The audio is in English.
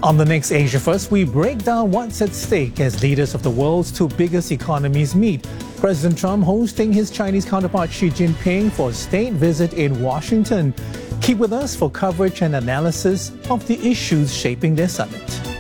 On the next Asia First, we break down what's at stake as leaders of the world's two biggest economies meet. President Trump hosting his Chinese counterpart Xi Jinping for a state visit in Washington. Keep with us for coverage and analysis of the issues shaping their summit.